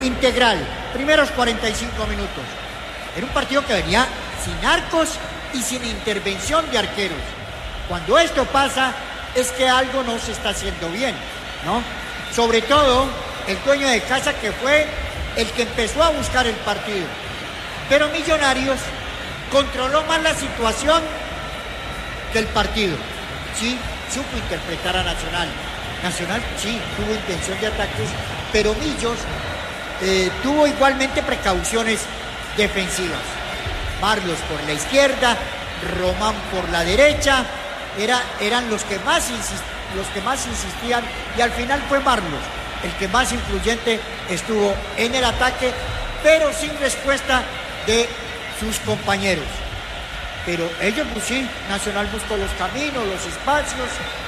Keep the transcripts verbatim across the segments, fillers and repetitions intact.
integral, primeros cuarenta y cinco minutos. Era un partido que venía sin arcos y sin intervención de arqueros. Cuando esto pasa, es que algo no se está haciendo bien, ¿no? Sobre todo, el dueño de casa, que fue el que empezó a buscar el partido. Pero Millonarios controló más la situación que el partido. Sí, supo interpretar a Nacional. Nacional, sí, tuvo intención de ataques, pero Millos eh, tuvo igualmente precauciones defensivas. Marlos por la izquierda, Román por la derecha, era, eran los que, más insist, los que más insistían, y al final fue Marlos el que más influyente estuvo en el ataque, pero sin respuesta de sus compañeros. Pero ellos, pues sí, Nacional buscó los caminos, los espacios,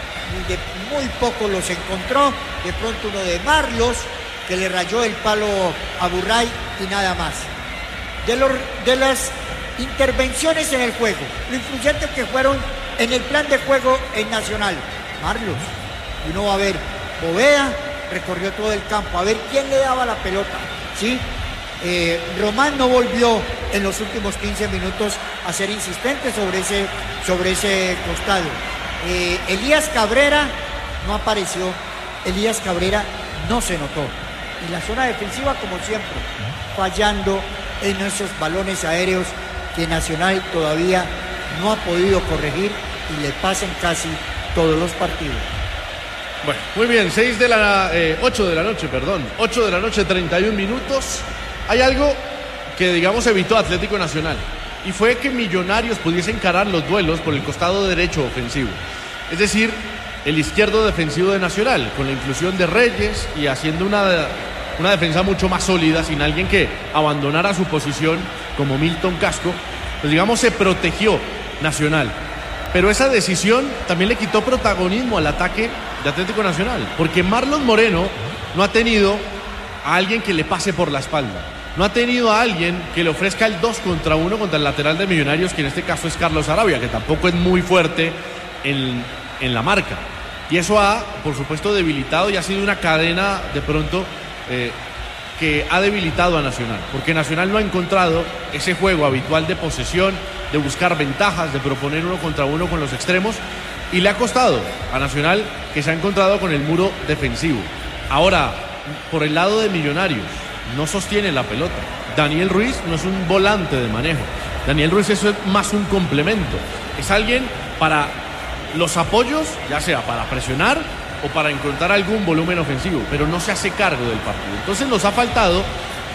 y de muy poco los encontró. De pronto uno de Marlos, que le rayó el palo a Burray, y nada más. De, los, de las intervenciones en el juego, lo influyentes que fueron en el plan de juego en Nacional, Marlos, y uno va a ver, Boveda recorrió todo el campo, a ver quién le daba la pelota, ¿sí? Eh, Román no volvió en los últimos quince minutos a ser insistente sobre ese, sobre ese costado. Eh, Elías Cabrera no apareció, Elías Cabrera no se notó. Y la zona defensiva, como siempre, fallando en esos balones aéreos que Nacional todavía no ha podido corregir y le pasan casi todos los partidos. Bueno, muy bien, seis de la, eh, ocho de la noche, perdón, ocho de la noche, treinta y un minutos. Hay algo que, digamos, evitó Atlético Nacional, y fue que Millonarios pudiese encarar los duelos por el costado derecho ofensivo. Es decir, el izquierdo defensivo de Nacional, con la inclusión de Reyes y haciendo una, una defensa mucho más sólida, sin alguien que abandonara su posición como Milton Casco, pues digamos se protegió Nacional. Pero esa decisión también le quitó protagonismo al ataque de Atlético Nacional, porque Marlon Moreno no ha tenido a alguien que le pase por la espalda, no ha tenido a alguien que le ofrezca el dos contra uno contra el lateral de Millonarios, que en este caso es Carlos Arabia, que tampoco es muy fuerte en, en la marca. Y eso ha, por supuesto, debilitado, y ha sido una cadena de pronto eh, que ha debilitado a Nacional, porque Nacional no ha encontrado ese juego habitual de posesión, de buscar ventajas, de proponer uno contra uno con los extremos, y le ha costado a Nacional, que se ha encontrado con el muro defensivo. Ahora, por el lado de Millonarios, no sostiene la pelota. Daniel Ruiz no es un volante de manejo. Daniel Ruiz eso es más un complemento. Es alguien para los apoyos, ya sea para presionar o para encontrar algún volumen ofensivo, pero no se hace cargo del partido. Entonces nos ha faltado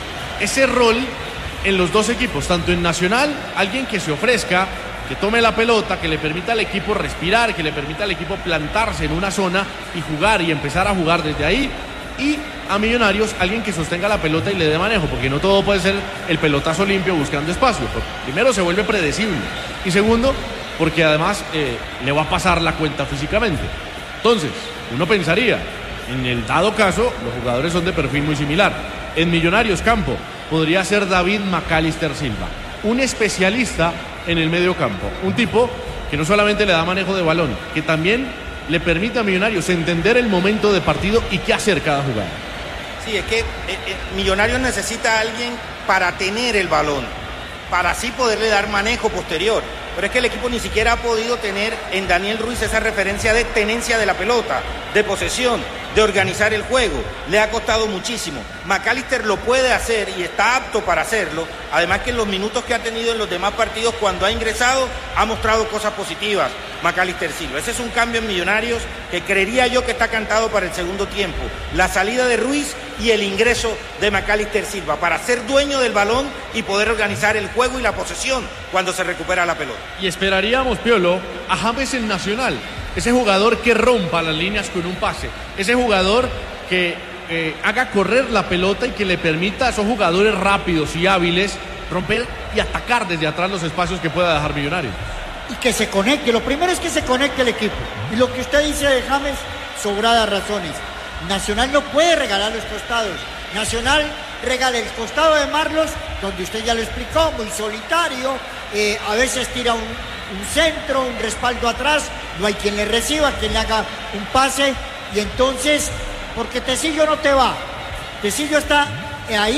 ese rol en los dos equipos, tanto en Nacional, alguien que se ofrezca, que tome la pelota, que le permita al equipo respirar, que le permita al equipo plantarse en una zona y jugar y empezar a jugar desde ahí. Y a Millonarios, alguien que sostenga la pelota y le dé manejo, porque no todo puede ser el pelotazo limpio buscando espacio. Primero, se vuelve predecible, y segundo, porque además eh, le va a pasar la cuenta físicamente. Entonces, uno pensaría, en el dado caso, los jugadores son de perfil muy similar. En Millonarios campo podría ser David Macalister Silva, un especialista en el medio campo, un tipo que no solamente le da manejo de balón, que también le permite a Millonarios entender el momento de partido y qué hacer cada jugada. Sí, es que eh, eh, Millonarios necesita a alguien para tener el balón, para así poderle dar manejo posterior. Pero es que el equipo ni siquiera ha podido tener en Daniel Ruiz esa referencia de tenencia de la pelota, de posesión, de organizar el juego. Le ha costado muchísimo. Macalister lo puede hacer y está apto para hacerlo. Además que en los minutos que ha tenido en los demás partidos, cuando ha ingresado, ha mostrado cosas positivas Macalister Silva. Ese es un cambio en Millonarios que creería yo que está cantado para el segundo tiempo. La salida de Ruiz y el ingreso de Macalister Silva para ser dueño del balón y poder organizar el juego y la posesión cuando se recupera la pelota. Y esperaríamos, Piolo, a James el Nacional, ese jugador que rompa las líneas con un pase, ese jugador que eh, haga correr la pelota y que le permita a esos jugadores rápidos y hábiles romper y atacar desde atrás los espacios que pueda dejar Millonarios. Y que se conecte, lo primero es que se conecte el equipo. Y lo que usted dice de James, sobradas razones. Nacional no puede regalar los costados. Nacional regala el costado de Marlos, donde usted ya lo explicó, muy solitario, eh, a veces tira un, un centro, un respaldo atrás, no hay quien le reciba, quien le haga un pase, y entonces, porque Tecillo no te va, Tecillo está ahí